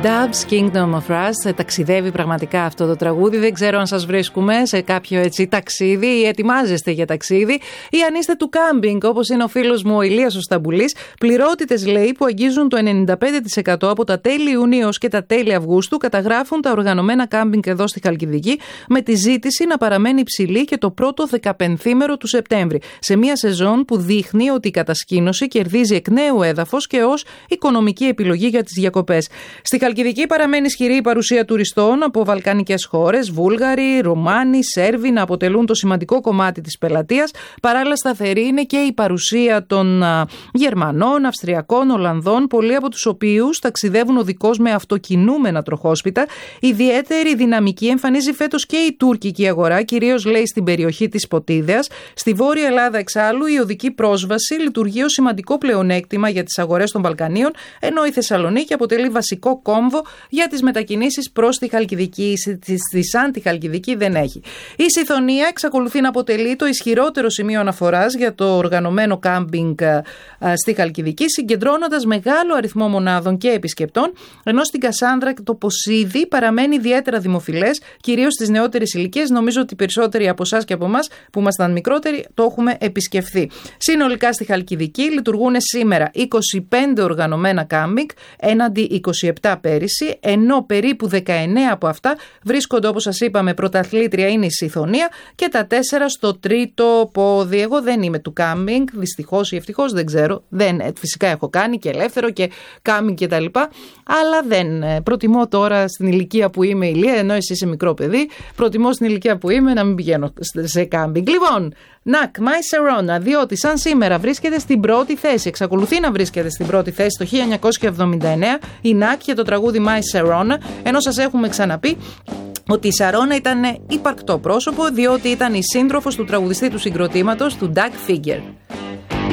Doves, Kingdom of Rust. Ταξιδεύει πραγματικά αυτό το τραγούδι. Δεν ξέρω αν σας βρίσκουμε σε κάποιο έτσι ταξίδι ή ετοιμάζεστε για ταξίδι ή αν είστε του κάμπινγκ, όπως είναι ο φίλος μου ο Ηλίας ο Σταμπουλής. Πληρότητες, λέει, που αγγίζουν το 95% από τα τέλη Ιουνίου και τα τέλη Αυγούστου καταγράφουν τα οργανωμένα κάμπινγκ εδώ στη Χαλκιδική, με τη ζήτηση να παραμένει υψηλή και το πρώτο 15ήμερο του Σεπτέμβρη. Σε μια σεζόν που δείχνει ότι η κατασκήνωση κερδίζει εκ νέου έδαφος και ως οικονομική επιλογή για τις διακοπές. Στη Χαλκιδική παραμένει ισχυρή η παρουσία τουριστών από βαλκανικές χώρες, Βούλγαροι, Ρουμάνοι, Σέρβοι να αποτελούν το σημαντικό κομμάτι της πελατείας. Παράλληλα, σταθερή είναι και η παρουσία των Γερμανών, Αυστριακών, Ολλανδών, πολλοί από τους οποίους ταξιδεύουν οδικώς με αυτοκινούμενα τροχόσπιτα. Ιδιαίτερη δυναμική εμφανίζει φέτος και η τουρκική αγορά, κυρίως, λέει, στην περιοχή της Ποτίδεας. Στη Βόρεια Ελλάδα, εξάλλου, η οδική πρόσβαση λειτουργεί ως σημαντικό πλεονέκτημα για τις αγορές των Βαλκανίων, ενώ η Θεσσαλονίκη αποτελεί βασικό κόμβο για τις μετακινήσεις προς τη Χαλκιδική. Στη σαν τη Χαλκιδική δεν έχει. Η Σιθωνία εξακολουθεί να αποτελεί το ισχυρότερο σημείο αναφοράς για το οργανωμένο κάμπινγκ στη Χαλκιδική, συγκεντρώνοντας μεγάλο αριθμό μονάδων και επισκεπτών, ενώ στην Κασάνδρα το Ποσίδι παραμένει ιδιαίτερα δημοφιλές, κυρίως στις νεότερες ηλικίες. Νομίζω ότι περισσότεροι από εσάς και από εμάς που ήμασταν μικρότεροι το έχουμε επισκεφθεί. Συνολικά στη Χαλκιδική λειτουργούν σήμερα 25 οργανωμένα κάμπινγκ, έναντι 27 πέρυσι, ενώ περίπου 19 από αυτά βρίσκονται, όπως σας είπαμε, πρωταθλήτρια είναι η Σιθωνία και τα 4 στο τρίτο πόδι. Εγώ δεν είμαι του κάμπινγκ, δυστυχώς ή ευτυχώς, δεν ξέρω. Φυσικά έχω κάνει και ελεύθερο και κάμπινγκ και τα λοιπά, αλλά δεν προτιμώ τώρα στην ηλικία που είμαι, Ηλία, ενώ εσύ είσαι μικρό παιδί, προτιμώ στην ηλικία που είμαι να μην πηγαίνω σε κάμπινγκ. Λοιπόν, NAC, My Sharona, διότι σαν σήμερα βρίσκεται στην πρώτη θέση, εξακολουθεί να βρίσκεται στην πρώτη θέση το 1979 η NAC για το τραγούδι My Sharona, ενώ σας έχουμε ξαναπεί ότι η Σαρόνα ήταν υπαρκτό πρόσωπο, διότι ήταν η σύντροφος του τραγουδιστή του συγκροτήματος, του Doug Figger.